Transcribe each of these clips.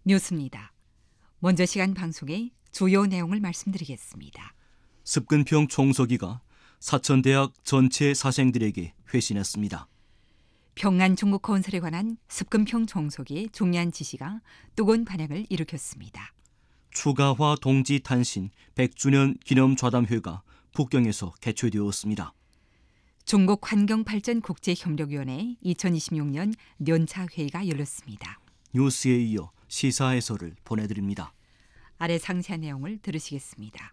뉴스입니다. 먼저 시간 방송의 주요 내용을 말씀드리겠습니다. 습근평 총서기가 사천대학 전체 사생들에게 회신했습니다. 평안 중국 건설에 관한 습근평 총서기의 중요한 지시가 뜨거운 반향을 일으켰습니다. 추가화 동지 탄신 100주년 기념 좌담회가 북경에서 개최되었습니다. 중국 환경발전국제협력위원회 2026년 년차 회의가 열렸습니다. 뉴스에 이어 시사 해설을 보내드립니다. 아래 상세한 내용을 들으시겠습니다.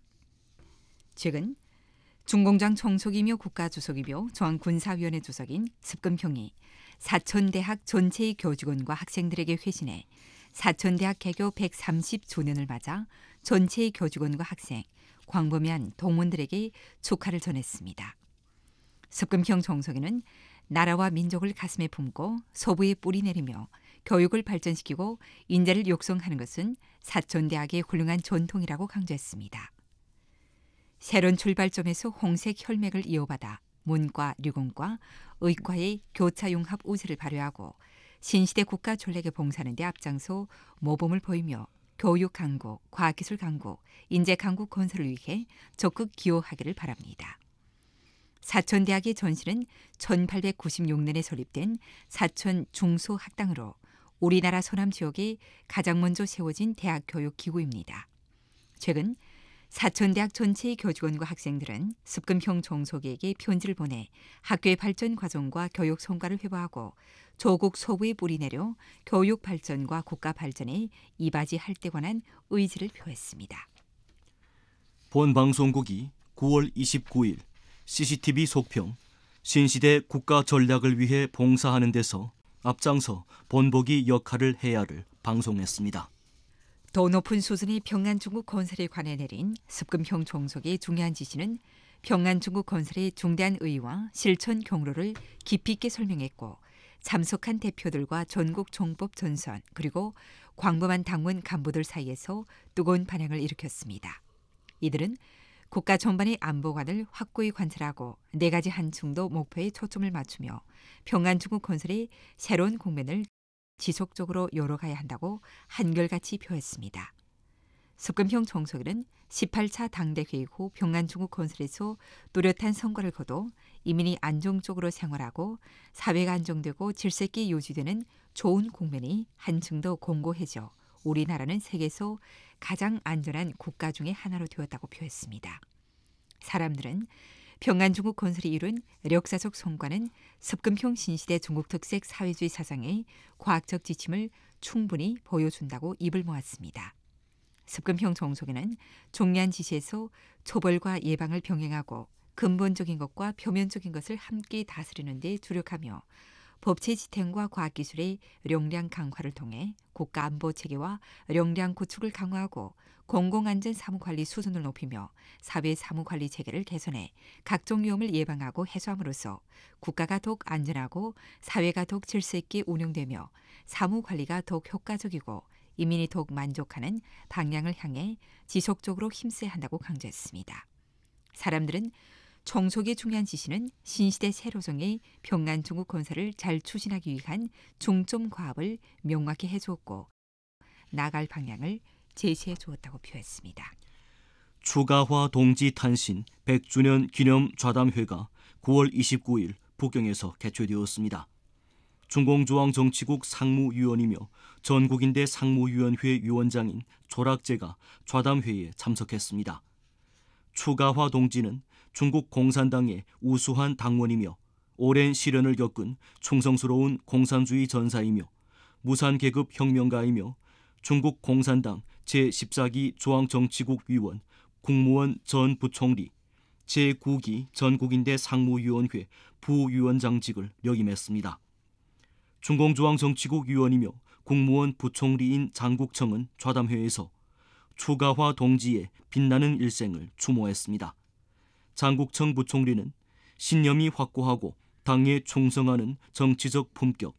최근 중공장 총석이며 국가주석이며 중앙군사위원회 주석인 습근평이 사천대학 전체의 교직원과 학생들에게 회신해 사천대학 개교 130주년을 맞아 전체의 교직원과 학생, 광범위한 동문들에게 축하를 전했습니다. 습근평 총석이는 나라와 민족을 가슴에 품고 소부에 뿌리 내리며 교육을 발전시키고 인재를 육성하는 것은 사천대학의 훌륭한 전통이라고 강조했습니다. 새로운 출발점에서 홍색 혈맥을 이어받아 문과,理工과, 의과의 교차융합 우세를 발휘하고 신시대 국가 전략에 봉사하는 데 앞장서 모범을 보이며 교육 강국, 과학기술 강국, 인재 강국 건설을 위해 적극 기여하기를 바랍니다. 사천대학의 전신은 1896년에 설립된 사천 중소학당으로 우리나라 서남 지역에 가장 먼저 세워진 대학교육기구입니다. 최근 사천대학 전체의 교직원과 학생들은 습근평 총석이에게 편지를 보내 학교의 발전 과정과 교육 성과를 회보하고 조국 소부에 뿌리 내려 교육 발전과 국가 발전에 이바지할 때 관한 의지를 표했습니다. 본 방송국이 9월 29일 CCTV 속평 신시대 국가 전략을 위해 봉사하는 데서 앞장서 본보기 역할을 해야 를 방송했습니다. 더 높은 수준의 평안 중국 건설에 관해 내린 습근평 총석의 중요한 지시는 평안 중국 건설의 중대한 의의와 실천 경로를 깊이 있게 설명했고 참석한 대표들과 전국 종법 전선 그리고 광범한 당원 간부들 사이에서 뜨거운 반향을 일으켰습니다. 이들은 국가 전반의 안보관을 확고히 관찰하고 4가지 한층도 목표에 초점을 맞추며 평안 중국 건설의 새로운 국면을 지속적으로 열어가야 한다고 한결같이 표했습니다. 습근평 총석이는 18차 당대회의 후 평안 중국 건설에서 뚜렷한 성과를 거둬 이민이 안정적으로 생활하고 사회가 안정되고 질서있게 유지되는 좋은 국면이 한층 더 공고해져 우리나라는 세계에서 가장 안전한 국가 중의 하나로 되었다고 표했습니다. 사람들은 평안 중국 건설이 이룬 역사적 성과는 습근평 신시대 중국 특색 사회주의 사상의 과학적 지침을 충분히 보여준다고 입을 모았습니다. 습근평 총석에는 중요한 지시에서 초벌과 예방을 병행하고 근본적인 것과 표면적인 것을 함께 다스리는 데 주력하며 법치 지탱과 과학기술의 역량 강화를 통해 국가안보체계와 역량 구축을 강화하고 공공안전 사무관리 수준을 높이며 사회 사무관리 체계를 개선해 각종 위험을 예방하고 해소함으로써 국가가 더욱 안전하고 사회가 더욱 질서있게 운영되며 사무관리가 더욱 효과적이고 인민이 더욱 만족하는 방향을 향해 지속적으로 힘써야 한다고 강조했습니다. 사람들은 총석의 중요한 지시는 신시대 세로정의 평안 중국 건설을 잘 추진하기 위한 중점 과업을 명확히 해주었고 나갈 방향을 제시해 주었다고 표했습니다. 추가화 동지 탄신 100주년 기념 좌담회가 9월 29일 북경에서 개최되었습니다. 중공중앙정치국 상무위원이며 전국인대 상무위원회 위원장인 조락제가 좌담회에 참석했습니다. 추가화 동지는 중국 공산당의 우수한 당원이며 오랜 시련을 겪은 충성스러운 공산주의 전사이며 무산계급 혁명가이며 중국 공산당 제14기 중앙정치국 위원, 국무원 전 부총리, 제9기 전국인대 상무위원회 부위원장직을 역임했습니다. 중공중앙정치국 위원이며 국무원 부총리인 장국청은 좌담회에서 추가화 동지의 빛나는 일생을 추모했습니다. 장국청 부총리는 신념이 확고하고 당에 충성하는 정치적 품격,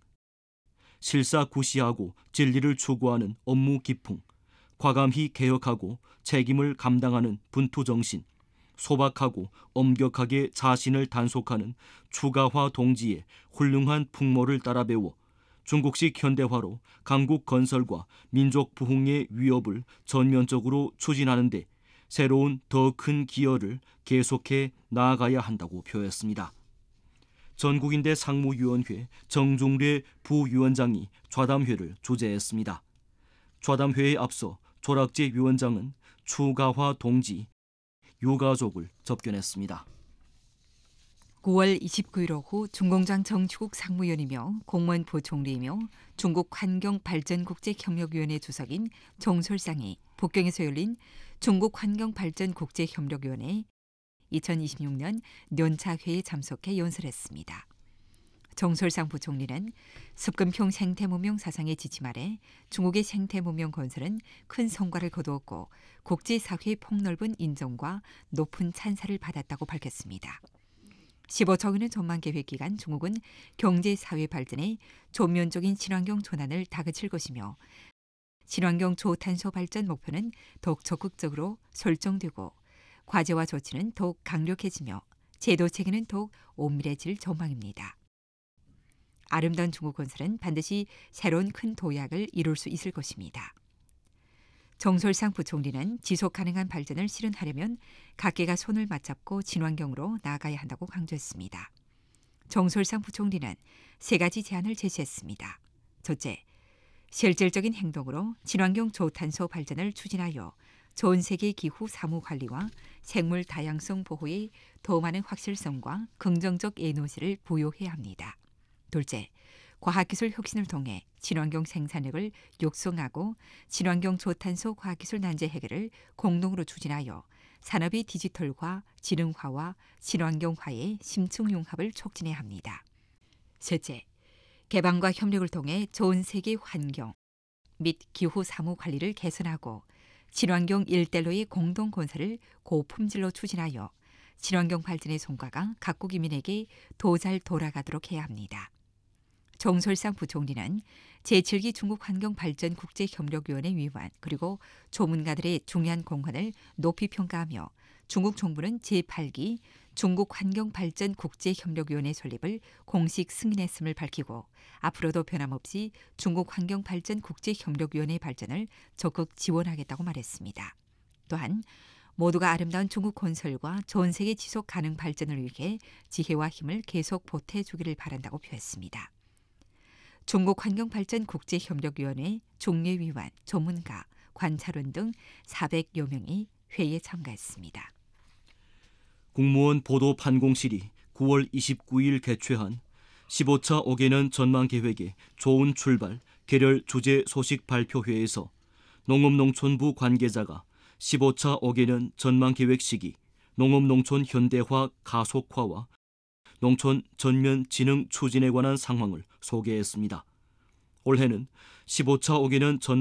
실사구시하고 진리를 추구하는 업무 기풍, 과감히 개혁하고 책임을 감당하는 분투정신, 소박하고 엄격하게 자신을 단속하는 추가화 동지의 훌륭한 풍모를 따라 배워 중국식 현대화로 강국 건설과 민족 부흥의 위협을 전면적으로 추진하는 데 새로운 더 큰 기여를 계속해 나아가야 한다고 표했습니다. 전국인대 상무위원회 정중래 부위원장이 좌담회를 주재했습니다. 좌담회에 앞서 조락재 위원장은 추가화 동지, 유가족을 접견했습니다. 9월 29일 오후 중공장 정치국 상무위원이며 공무원 부총리이며 중국 환경발전국제협력위원회 주석인 정솔상이 북경에서 열린 중국 환경발전국제협력위원회 2026년 년차회에 참석해 연설했습니다. 정솔상 부총리는 습금평 생태문명 사상의 지침 아래 중국의 생태문명 건설은 큰 성과를 거두었고 국제사회의 폭넓은 인정과 높은 찬사를 받았다고 밝혔습니다. 15차 원의 전망계획 기간 중국은 경제사회 발전에 전면적인 친환경 전환을 다그칠 것이며 친환경 저탄소 발전 목표는 더욱 적극적으로 설정되고 과제와 조치는 더욱 강력해지며 제도 체계는 더욱 엄밀해질 전망입니다. 아름다운 중국 건설은 반드시 새로운 큰 도약을 이룰 수 있을 것입니다. 정솔상 부총리는 지속 가능한 발전을 실현하려면 각계가 손을 맞잡고 친환경으로 나아가야 한다고 강조했습니다. 정솔상 부총리는 세 가지 제안을 제시했습니다. 첫째, 실질적인 행동으로 친환경 저탄소 발전을 추진하여 전 세계 기후 사무 관리와 생물 다양성 보호에 더 많은 확실성과 긍정적 에너지를 부여해야 합니다. 둘째, 과학기술 혁신을 통해 친환경 생산력을 육성하고 친환경 저탄소 과학기술 난제 해결을 공동으로 추진하여 산업의 디지털과 지능화와 친환경화의 심층융합을 촉진해야 합니다. 셋째, 개방과 협력을 통해 전 세계 환경 및 기후 사무 관리를 개선하고 친환경 일대로의 공동 건설을 고품질로 추진하여 친환경 발전의 성과가 각국 인민에게 더 잘 돌아가도록 해야 합니다. 정솔상 부총리는 제7기 중국환경발전국제협력위원회 위원 그리고 조문가들의 중요한 공헌을 높이 평가하며 중국 정부는 제8기 중국환경발전국제협력위원회 설립을 공식 승인했음을 밝히고 앞으로도 변함없이 중국환경발전국제협력위원회 발전을 적극 지원하겠다고 말했습니다. 또한 모두가 아름다운 중국 건설과 전 세계 지속 가능 발전을 위해 지혜와 힘을 계속 보태주기를 바란다고 표했습니다. 중국 환경발전국제협력위원회 종례위원, 조문가, 관찰원 등 400여 명이 회의에 참가했습니다. 국무원 보도판공실이 9월 29일 개최한 15차 5개년 전망계획의 좋은 출발, 개별 주제 소식 발표회에서 농업농촌부 관계자가 15차 5개년 전망계획 시기 농업농촌 현대화 가속화와 농촌 전면 진흥 추진에 관한 상황을 소개했습니다. 올해는 15차 5개년 전